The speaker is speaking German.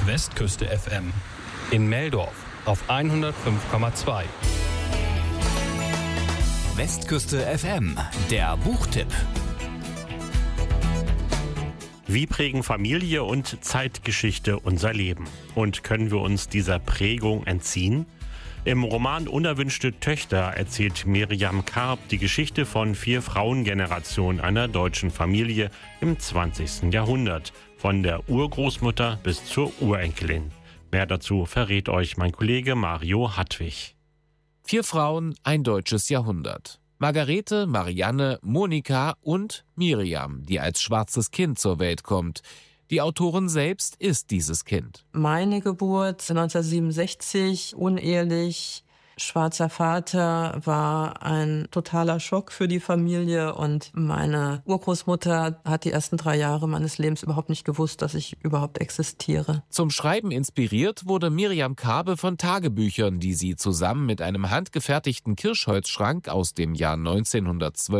Westküste FM in Meldorf auf 105,2. Westküste FM, der Buchtipp. Wie prägen Familie und Zeitgeschichte unser Leben? Und können wir uns dieser Prägung entziehen? Im Roman Unerwünschte Töchter erzählt Miriam Karp die Geschichte von 4 Frauengenerationen einer deutschen Familie im 20. Jahrhundert. Von der Urgroßmutter bis zur Urenkelin. Mehr dazu verrät euch mein Kollege Mario Hartwig. 4 Frauen, ein deutsches Jahrhundert. Margarete, Marianne, Monika und Miriam, die als schwarzes Kind zur Welt kommt. Die Autorin selbst ist dieses Kind. Meine Geburt 1967, unehelich, schwarzer Vater, war ein totaler Schock für die Familie und meine Urgroßmutter hat die ersten 3 Jahre meines Lebens überhaupt nicht gewusst, dass ich überhaupt existiere. Zum Schreiben inspiriert wurde Miriam Karbe von Tagebüchern, die sie zusammen mit einem handgefertigten Kirschholzschrank aus dem Jahr 1912